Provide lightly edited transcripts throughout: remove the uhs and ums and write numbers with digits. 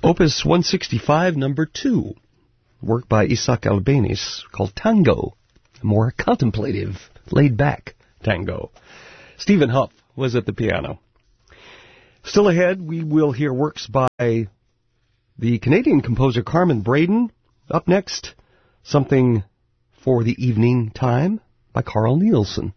Opus 165, number 2, work by Isaac Albéniz, called Tango, a more contemplative, laid-back tango. Stephen Huff was at the piano. Still ahead, we will hear works by the Canadian composer Carmen Braden. Up next, something for the evening time by Carl Nielsen.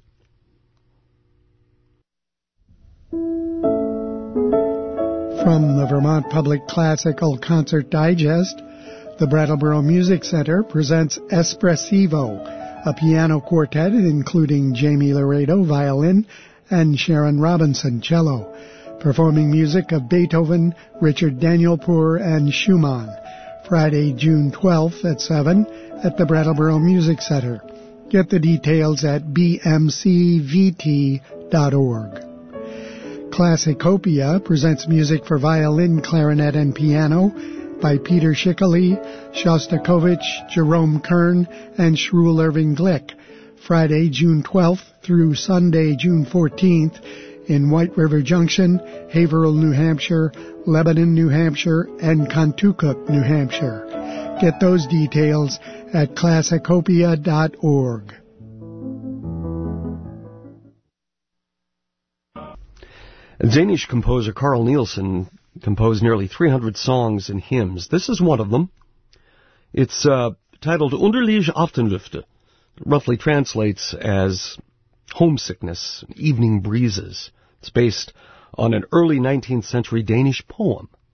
From the Vermont Public Classical Concert Digest, the Brattleboro Music Center presents Espressivo, a piano quartet including Jamie Laredo, violin, and Sharon Robinson, cello, performing music of Beethoven, Richard Danielpour, and Schumann. Friday, June 12th at 7 at the Brattleboro Music Center. Get the details at bmcvt.org. Classicopia presents music for violin, clarinet, and piano by Peter Schickele, Shostakovich, Jerome Kern, and Shruel Irving Glick. Friday, June 12th through Sunday, June 14th in White River Junction, Haverhill, New Hampshire, Lebanon, New Hampshire, and Contoocook, New Hampshire. Get those details at classicopia.org. Danish composer Carl Nielsen composed nearly 300 songs and hymns. This is one of them. It's titled Underlige Aftenlufte. Roughly translates as homesickness, evening breezes. It's based on an early 19th century Danish poem.